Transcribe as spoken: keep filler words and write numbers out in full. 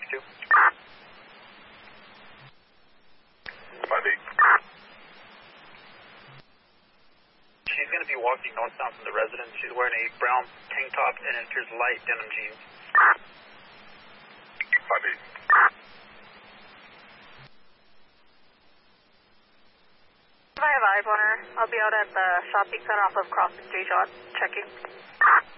two. five eight. She's going to be walking northbound from the residence. She's wearing a brown tank top and it appears light denim jeans. five eight. I have eyes on her. I'll be out at the shopping center off of Crossing J. John, checking.